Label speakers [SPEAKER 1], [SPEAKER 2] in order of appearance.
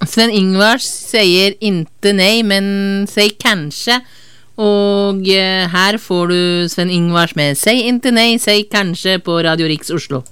[SPEAKER 1] Sven Ingvars sier inte nej, men säg kanske. Og her får du Sven Ingvars med Säg inte nej, säg kanske på Radio Riks Oslo.